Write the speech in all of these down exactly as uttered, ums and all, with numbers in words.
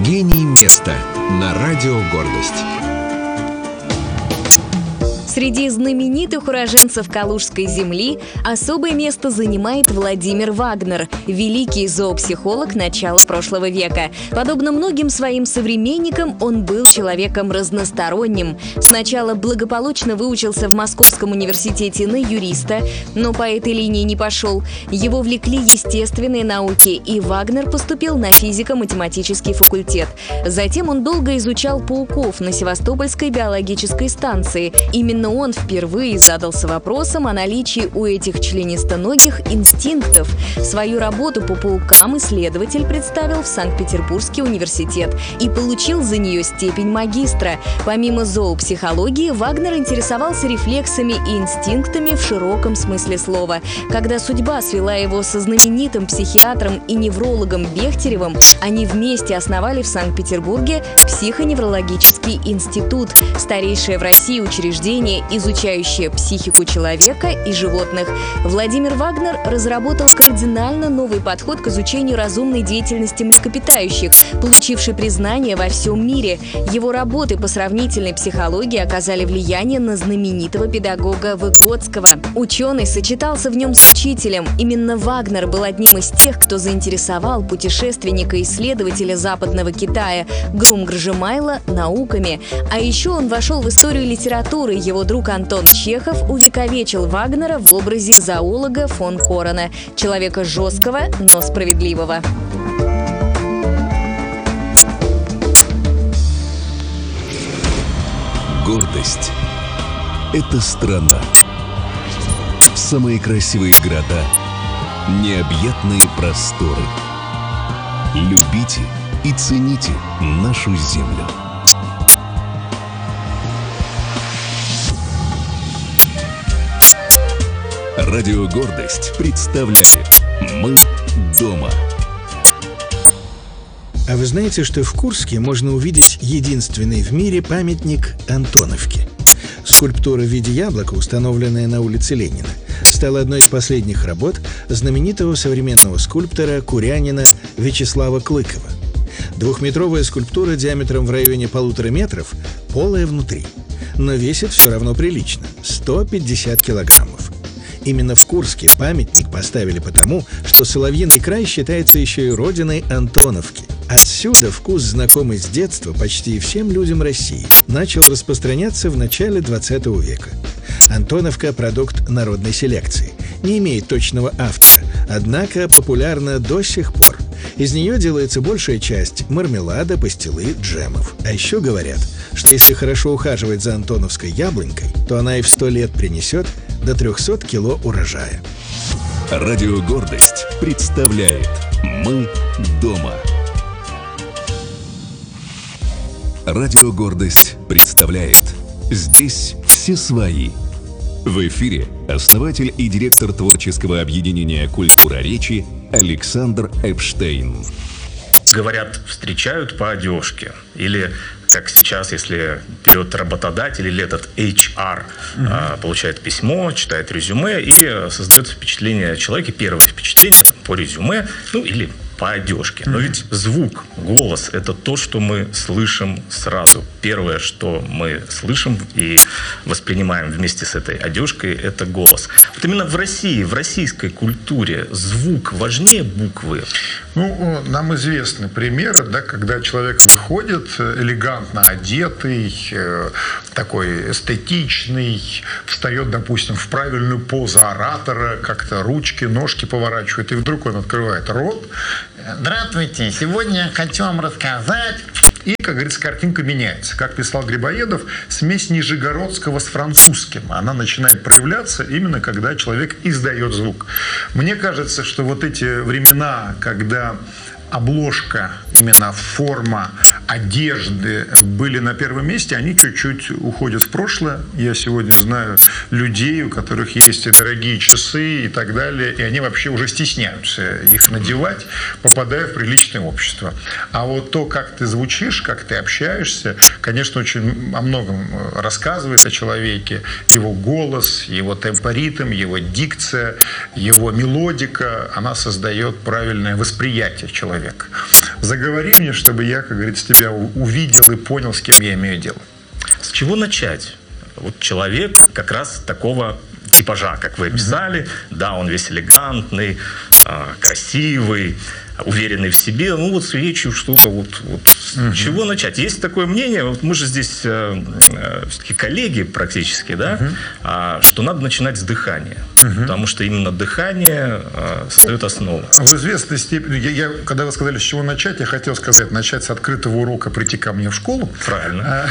Гений места на радио «Гордость». Среди знаменитых уроженцев Калужской земли особое место занимает Владимир Вагнер, великий зоопсихолог начала прошлого века. Подобно многим своим современникам, он был человеком разносторонним. Сначала благополучно выучился в Московском университете на юриста, но по этой линии не пошел. Его влекли естественные науки, и Вагнер поступил на физико-математический факультет. Затем он долго изучал пауков на Севастопольской биологической станции. Именно он впервые задался вопросом о наличии у этих членистоногих инстинктов. Свою работу по паукам исследователь представил в Санкт-Петербургский университет и получил за нее степень магистра. Помимо зоопсихологии, Вагнер интересовался рефлексами и инстинктами в широком смысле слова. Когда судьба свела его со знаменитым психиатром и неврологом Бехтеревым, они вместе основали в Санкт-Петербурге психоневрологический институт, старейшее в России учреждение, изучающее психику человека и животных. Владимир Вагнер разработал кардинально новый подход к изучению разумной деятельности млекопитающих, получивший признание во всем мире. Его работы по сравнительной психологии оказали влияние на знаменитого педагога Выготского. Ученый сочетался в нем с учителем. Именно Вагнер был одним из тех, кто заинтересовал путешественника-исследователя Западного Китая Грум-Гржемайла науками. А еще он вошел в историю литературы. Его друг Антон Чехов увековечил Вагнера в образе зоолога фон Корена, человека жесткого, но справедливого. Гордость – это страна. Самые красивые города, необъятные просторы. Любите и цените нашу землю. Радио «Гордость» представляет «Мы дома». А вы знаете, что в Курске можно увидеть единственный в мире памятник Антоновке? Скульптура в виде яблока, установленная на улице Ленина, стала одной из последних работ знаменитого современного скульптора курянина Вячеслава Клыкова. Двухметровая скульптура диаметром в районе полутора метров, полая внутри, но весит все равно прилично – сто пятьдесят килограммов. Именно в Курске памятник поставили потому, что Соловьиный край считается еще и родиной Антоновки. Отсюда вкус, знакомый с детства почти всем людям России, начал распространяться в начале двадцатого века. Антоновка – продукт народной селекции, не имеет точного автора, однако популярна до сих пор. Из нее делается большая часть мармелада, пастилы, джемов. А еще говорят, что если хорошо ухаживать за антоновской яблонькой, то она и в сто лет принесет до трехсот кило урожая. Радио «Гордость» представляет «Мы дома». Радио «Гордость» представляет «Здесь все свои». В эфире основатель и директор творческого объединения «Культура речи» Александр Эпштейн. Говорят, встречают по одежке. Или, как сейчас, если берет работодатель или этот эйч ар, угу. а, получает письмо, читает резюме и создает впечатление о человеке, первое впечатление по резюме, ну или по одежке. Но ведь звук, голос – это то, что мы слышим сразу. Первое, что мы слышим и воспринимаем вместе с этой одежкой – это голос. Вот именно в России, в российской культуре звук важнее буквы? Ну, нам известны примеры, да, когда человек выходит элегантно одетый, такой эстетичный, встает, допустим, в правильную позу оратора, как-то ручки, ножки поворачивает, и вдруг он открывает рот. Здравствуйте, сегодня хочу вам рассказать. И, как говорится, картинка меняется. Как писал Грибоедов, смесь нижегородского с французским. Она начинает проявляться именно когда человек издает звук. Мне кажется, что вот эти времена, когда обложка, именно форма одежды были на первом месте, они чуть-чуть уходят в прошлое. Я сегодня знаю людей, у которых есть и дорогие часы и так далее, и они вообще уже стесняются их надевать, попадая в приличное общество. А вот то, как ты звучишь, как ты общаешься, конечно, очень о многом рассказывает о человеке. Его голос, его темпоритм, его дикция, его мелодика, она создает правильное восприятие человека. человек. Заговори мне, чтобы я, как говорится, тебя увидел и понял, с кем я имею дело. С чего начать? Вот человек как раз такого типажа, как вы описали. Mm-hmm. Да, он весь элегантный, красивый, уверенный в себе. Ну, вот с речью что-то вот... вот mm-hmm. С чего начать? Есть такое мнение, вот мы же здесь э, э, все-таки коллеги практически, да, mm-hmm. э, что надо начинать с дыхания. Mm-hmm. Потому что именно дыхание э, создает основу. В известной степени... Я, я, когда вы сказали, с чего начать, я хотел сказать, начать с открытого урока, прийти ко мне в школу. Правильно.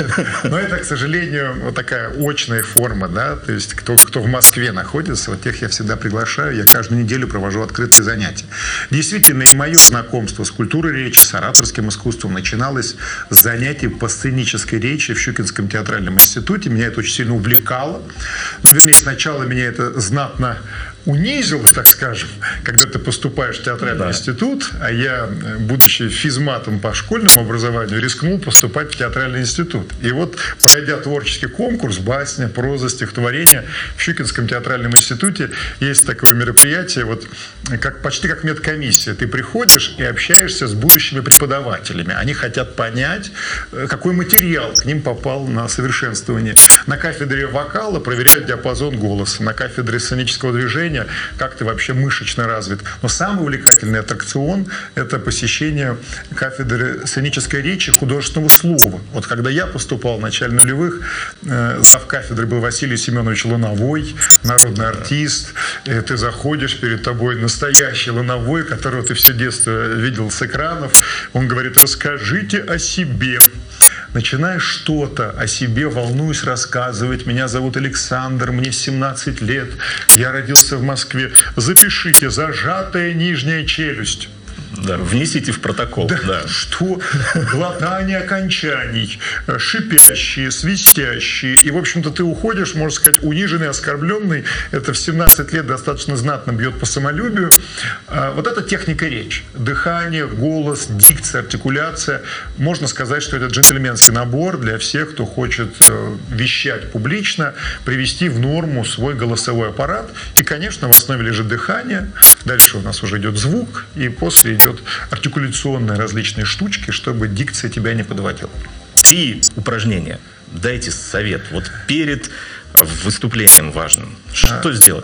Но это, к сожалению, вот такая очная форма, да, то есть кто, кто в Москве находится, вот тех я всегда приглашаю, я каждую неделю провожу открытые занятия. Действительно, и мое знакомство с культурой речи, с ораторским искусством начиналось с занятий по сценической речи в Щукинском театральном институте. Меня это очень сильно увлекало. Ну, вернее, сначала меня это знатно унизило, так скажем, когда ты поступаешь в театральный да. институт, а я, будучи физматом по школьному образованию, рискнул поступать в театральный институт. И вот, пройдя творческий конкурс, басня, проза, стихотворение, в Щукинском театральном институте есть такое мероприятие, вот, как, почти как медкомиссия. Ты приходишь и общаешься с будущими преподавателями. Они хотят понять, какой материал к ним попал на совершенствование. На кафедре вокала проверяют диапазон голоса, на кафедре сценического движения как ты вообще мышечно развит. Но самый увлекательный аттракцион – это посещение кафедры сценической речи, художественного слова. Вот когда я поступал в начале нулевых, э, завкафедры был Василий Семенович Лановой, народный артист. И ты заходишь, перед тобой настоящий Лановой, которого ты все детство видел с экранов. Он говорит: расскажите о себе. Начинаешь что-то о себе, волнуюсь, рассказывать. Меня зовут Александр, мне семнадцать лет, я родился в Москве. Запишите: зажатая нижняя челюсть. Да, внесите в протокол. Да, да. Что? Глотание окончаний, шипящие, свистящие. И, в общем-то, ты уходишь, можно сказать, униженный, оскорбленный. Это в семнадцать лет достаточно знатно бьет по самолюбию. Вот это техника речи. Дыхание, голос, дикция, артикуляция. Можно сказать, что это джентльменский набор для всех, кто хочет вещать публично, привести в норму свой голосовой аппарат. И, конечно, в основе лежит дыхание. Дальше у нас уже идет звук, и после идет артикуляционные различные штучки, чтобы дикция тебя не подводила. Три упражнения. Дайте совет. Вот перед выступлением важным. Что сделать?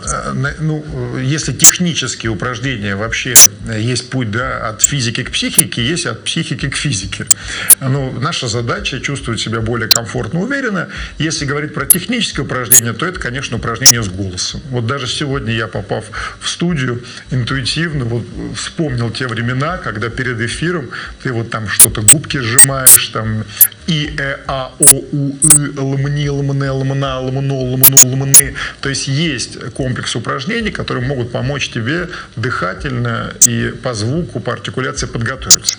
Ну, если технические упражнения, вообще есть путь, да, от физики к психике, есть от психики к физике. Ну, наша задача чувствовать себя более комфортно, уверенно. Если говорить про технические упражнения, то это, конечно, упражнение с голосом. Вот даже сегодня я, попав в студию, интуитивно вот вспомнил те времена, когда перед эфиром ты вот там что-то губки сжимаешь, там и, э, а, о, у, и, лмни, лмне, лмна, лмно, лмну, лмны. То есть есть комплекс упражнений, которые могут помочь тебе дыхательно и по звуку, по артикуляции подготовиться.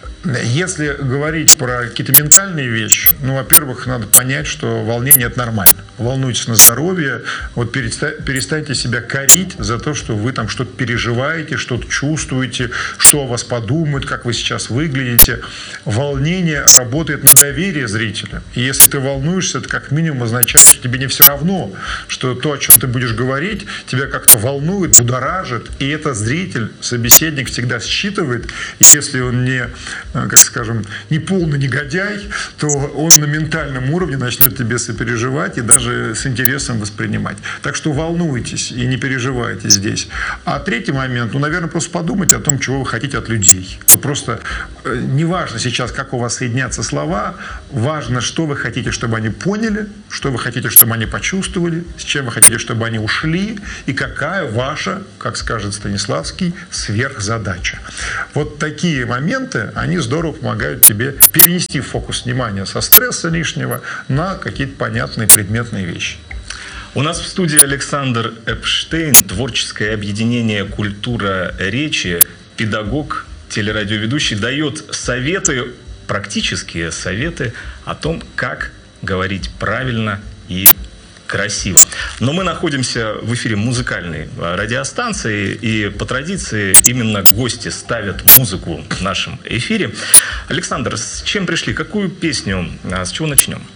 Если говорить про какие-то ментальные вещи, ну, во-первых, надо понять, что волнение – это нормально. Волнуйтесь на здоровье, вот перестаньте себя корить за то, что вы там что-то переживаете, что-то чувствуете, что о вас подумают, как вы сейчас выглядите. Волнение работает на доверие зрителя. И если ты волнуешься, это как минимум означает, что тебе не все равно, что то, о чем ты будешь говорить, тебя как-то волнует, будоражит, и это зритель, собеседник всегда считывает, и если он не, как скажем, не полный негодяй, то он на ментальном уровне начнет тебе сопереживать и даже с интересом воспринимать. Так что волнуйтесь и не переживайте здесь. А третий момент, ну, наверное, просто подумайте о том, чего вы хотите от людей. Вот просто э, не важно сейчас, как у вас соединятся слова, важно, что вы хотите, чтобы они поняли, что вы хотите, чтобы они почувствовали, с чем вы хотите, чтобы они ушли, и какая ваша, как скажет Станиславский, сверхзадача. Вот такие моменты, они здорово помогают тебе перенести фокус внимания со стресса лишнего на какие-то понятные предметные вещи. У нас в студии Александр Эпштейн, творческое объединение «Культура речи», педагог, телерадиоведущий, дает советы, практические советы о том, как говорить правильно и красиво. Но мы находимся в эфире музыкальной радиостанции, и по традиции именно гости ставят музыку в нашем эфире. Александр, с чем пришли? Какую песню? С чего начнем?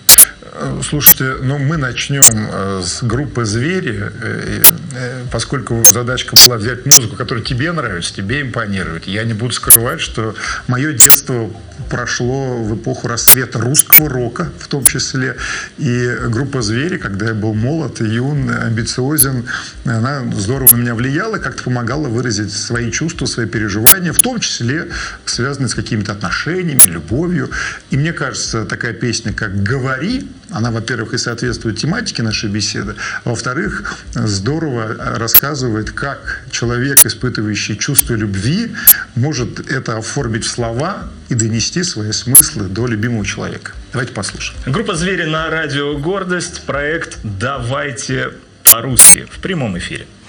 Слушайте, ну мы начнем с группы «Звери», поскольку задачка была взять музыку, которая тебе нравится, тебе импонирует. Я не буду скрывать, что мое детство прошло в эпоху расцвета русского рока, в том числе. И группа «Звери», когда я был молод, юн, амбициозен, она здорово на меня влияла, как-то помогала выразить свои чувства, свои переживания, в том числе связанные с какими-то отношениями, любовью. И мне кажется, такая песня, как «Говори», она, во-первых, и соответствует тематике нашей беседы, а во-вторых, здорово рассказывает, как человек, испытывающий чувство любви, может это оформить в слова и донести свои смыслы до любимого человека. Давайте послушаем. Группа «Звери» на радио «Гордость». Проект «Давайте по-русски» в прямом эфире.